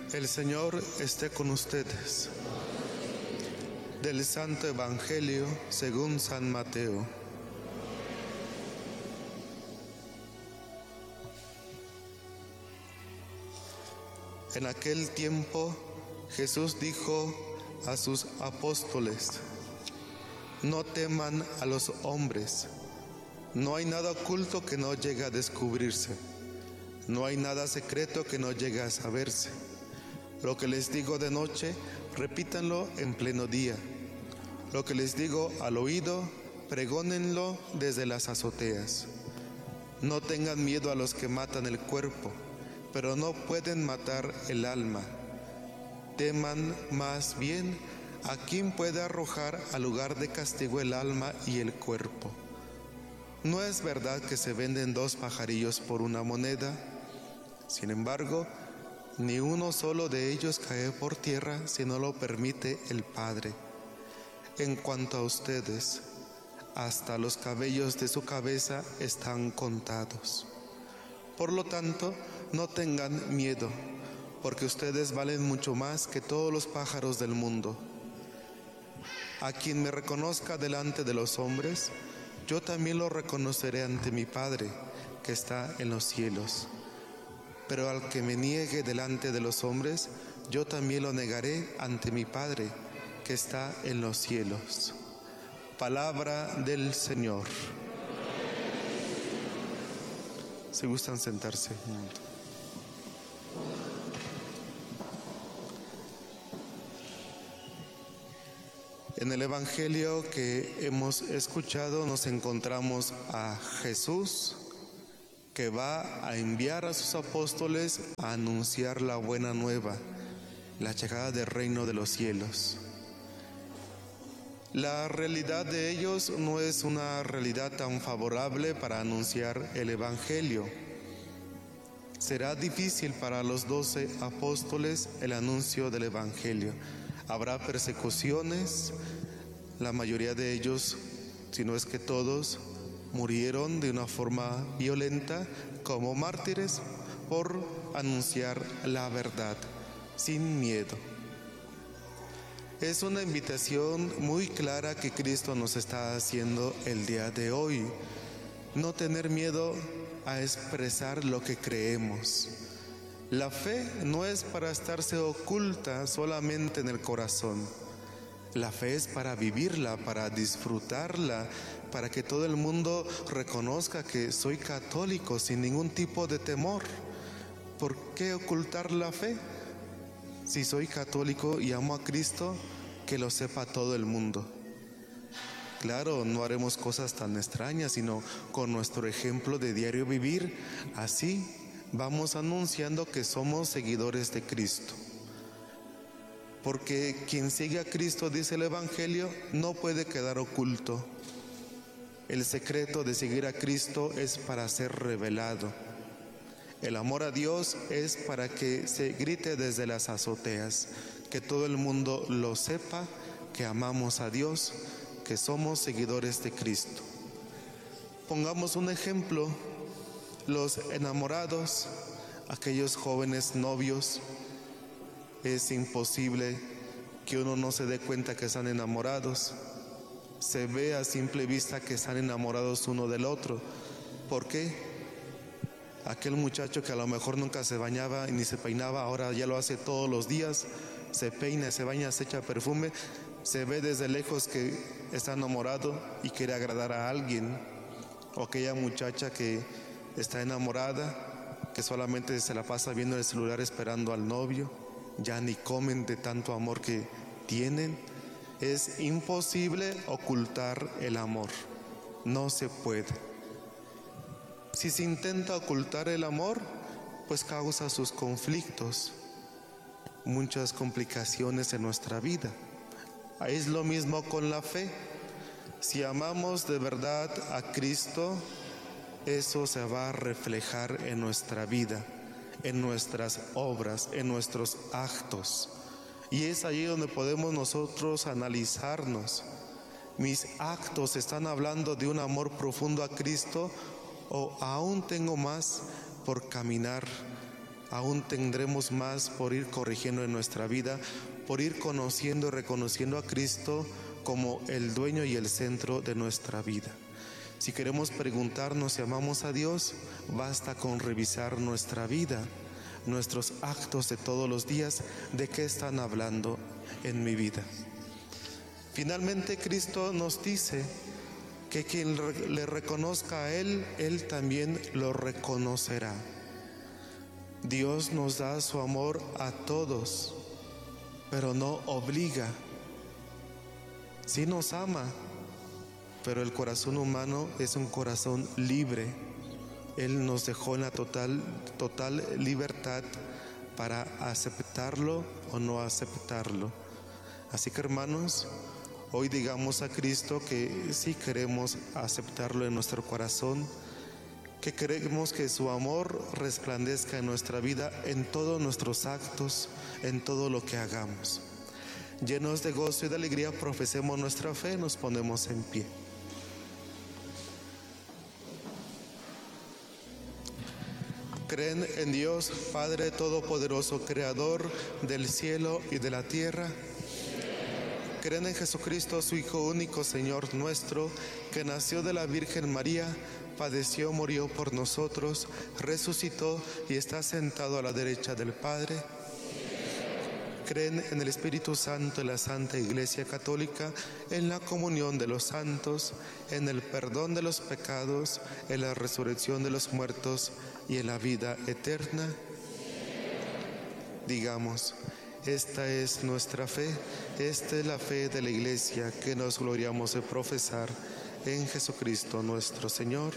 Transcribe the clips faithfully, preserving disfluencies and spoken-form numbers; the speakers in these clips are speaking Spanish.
El Señor esté con ustedes. Del Santo Evangelio según San Mateo. En aquel tiempo Jesús dijo a sus apóstoles: no teman a los hombres. No hay nada oculto que no llegue a descubrirse. No hay nada secreto que no llegue a saberse. Lo que les digo de noche, repítanlo en pleno día. Lo que les digo al oído, pregónenlo desde las azoteas. No tengan miedo a los que matan el cuerpo, pero no pueden matar el alma. Teman más bien a quien puede arrojar al lugar de castigo el alma y el cuerpo. ¿No es verdad que se venden dos pajarillos por una moneda? Sin embargo, ni uno solo de ellos cae por tierra si no lo permite el Padre. En cuanto a ustedes, hasta los cabellos de su cabeza están contados. Por lo tanto, no tengan miedo, porque ustedes valen mucho más que todos los pájaros del mundo. A quien me reconozca delante de los hombres, yo también lo reconoceré ante mi Padre, que está en los cielos. Pero al que me niegue delante de los hombres, yo también lo negaré ante mi Padre, que está en los cielos. Palabra del Señor. Si gustan sentarse. En el Evangelio que hemos escuchado nos encontramos a Jesús, que va a enviar a sus apóstoles a anunciar la buena nueva, la llegada del reino de los cielos. La realidad de ellos no es una realidad tan favorable para anunciar el Evangelio. Será difícil para los doce apóstoles el anuncio del Evangelio. Habrá persecuciones, la mayoría de ellos, si no es que todos, murieron de una forma violenta como mártires por anunciar la verdad, sin miedo. Es una invitación muy clara que Cristo nos está haciendo el día de hoy. No tener miedo a expresar lo que creemos. La fe no es para estarse oculta solamente en el corazón. La fe es para vivirla, para disfrutarla, para que todo el mundo reconozca que soy católico sin ningún tipo de temor. ¿Por qué ocultar la fe? Si soy católico y amo a Cristo, que lo sepa todo el mundo. Claro, no haremos cosas tan extrañas, sino con nuestro ejemplo de diario vivir, así vamos anunciando que somos seguidores de Cristo. Porque quien sigue a Cristo, dice el Evangelio, no puede quedar oculto. El secreto de seguir a Cristo es para ser revelado. El amor a Dios es para que se grite desde las azoteas, que todo el mundo lo sepa, que amamos a Dios, que somos seguidores de Cristo. Pongamos un ejemplo: los enamorados, aquellos jóvenes novios. Es imposible que uno no se dé cuenta que están enamorados. Se ve a simple vista que están enamorados uno del otro. ¿Por qué? Aquel muchacho que a lo mejor nunca se bañaba y ni se peinaba, ahora ya lo hace todos los días. Se peina, se baña, se echa perfume. Se ve desde lejos que está enamorado y quiere agradar a alguien. O aquella muchacha que está enamorada, que solamente se la pasa viendo el celular esperando al novio. Ya ni comen de tanto amor que tienen. Es imposible ocultar el amor. No se puede. Si se intenta ocultar el amor, pues causa sus conflictos, muchas complicaciones en nuestra vida. Es lo mismo con la fe. Si amamos de verdad a Cristo, eso se va a reflejar en nuestra vida, en nuestras obras, en nuestros actos. Y es allí donde podemos nosotros analizarnos. ¿Mis actos están hablando de un amor profundo a Cristo o aún tengo más por caminar aún tendremos más por ir corrigiendo en nuestra vida, por ir conociendo y reconociendo a Cristo como el dueño y el centro de nuestra vida. Si queremos preguntarnos si amamos a Dios, basta con revisar nuestra vida, nuestros actos de todos los días, de qué están hablando en mi vida. Finalmente, Cristo nos dice que quien le reconozca a Él, Él también lo reconocerá. Dios nos da su amor a todos, pero no obliga. Sí nos ama, pero el corazón humano es un corazón libre. Él nos dejó en la total, total libertad para aceptarlo o no aceptarlo. Así que, hermanos, hoy digamos a Cristo que sí queremos aceptarlo en nuestro corazón, que queremos que su amor resplandezca en nuestra vida, en todos nuestros actos, en todo lo que hagamos. Llenos de gozo y de alegría, profesemos nuestra fe, nos ponemos en pie. ¿Creen en Dios, Padre Todopoderoso, Creador del cielo y de la tierra? ¿Creen en Jesucristo, su Hijo único, Señor nuestro, que nació de la Virgen María, padeció, murió por nosotros, resucitó y está sentado a la derecha del Padre? ¿Creen en el Espíritu Santo, en la Santa Iglesia Católica, en la comunión de los santos, en el perdón de los pecados, en la resurrección de los muertos y en la vida eterna? Digamos: esta es nuestra fe, esta es la fe de la Iglesia que nos gloriamos de profesar en Jesucristo nuestro Señor.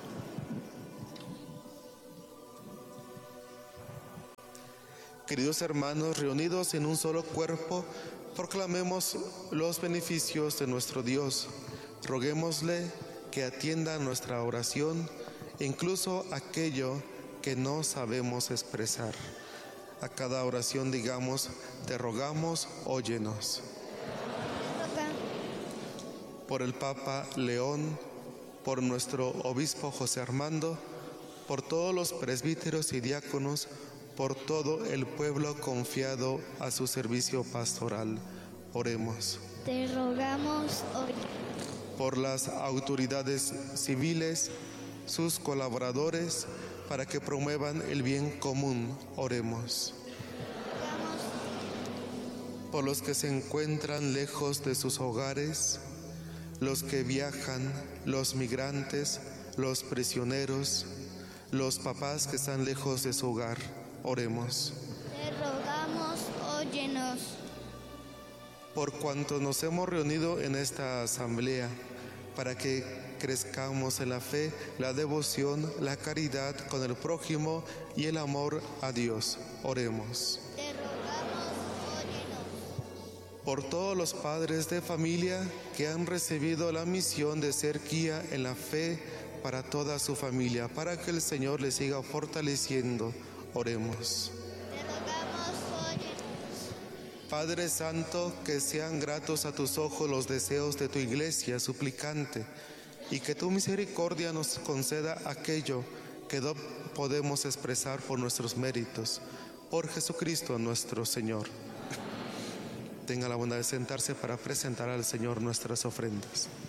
Queridos hermanos, reunidos en un solo cuerpo, proclamemos los beneficios de nuestro Dios. Roguémosle que atienda nuestra oración, incluso aquello que no sabemos expresar. A cada oración digamos: te rogamos, óyenos. Por el Papa León, por nuestro obispo José Armando, por todos los presbíteros y diáconos, por todo el pueblo confiado a su servicio pastoral. Oremos. Te rogamos hoy. Por las autoridades civiles, sus colaboradores, para que promuevan el bien común. Oremos. Por los que se encuentran lejos de sus hogares, los que viajan, los migrantes, los prisioneros, los papás que están lejos de su hogar. Oremos. Te rogamos, óyenos. Por cuanto nos hemos reunido en esta asamblea, para que crezcamos en la fe, la devoción, la caridad con el prójimo y el amor a Dios. Oremos. Te rogamos, óyenos. Por todos los padres de familia que han recibido la misión de ser guía en la fe para toda su familia, para que el Señor les siga fortaleciendo. Oremos. Te rogamos, óyenos. Padre Santo, que sean gratos a tus ojos los deseos de tu iglesia suplicante, y que tu misericordia nos conceda aquello que no podemos expresar por nuestros méritos. Por Jesucristo nuestro Señor. Tenga la bondad de sentarse para presentar al Señor nuestras ofrendas.